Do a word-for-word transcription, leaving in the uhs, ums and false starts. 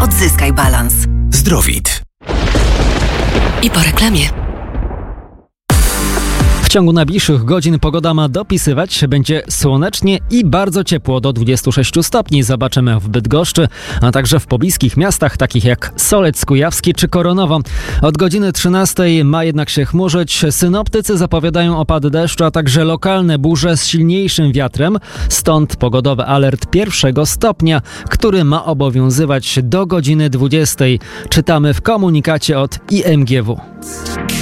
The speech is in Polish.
Odzyskaj balans. Zdrowit. I po reklamie. W ciągu najbliższych godzin pogoda ma dopisywać. Będzie słonecznie i bardzo ciepło, do dwudziestu sześciu stopni. Zobaczymy w Bydgoszczy, a także w pobliskich miastach takich jak Solec Kujawski czy Koronowo. Od godziny trzynastej ma jednak się chmurzyć. Synoptycy zapowiadają opady deszczu, a także lokalne burze z silniejszym wiatrem. Stąd pogodowy alert pierwszego stopnia, który ma obowiązywać do godziny dwudziestej. Czytamy w komunikacie od I M G W.